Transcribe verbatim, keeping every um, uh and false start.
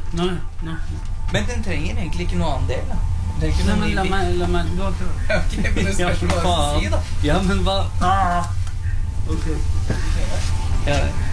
Nei, nei. Men den trenger egentlig ikke noe annen del, da. Det er ikke Nei, noe men ny la bil. meg, la meg, du har klart. Ok, men det spørs hva du si, da. Ja, men hva? Ah. Ok. Ja,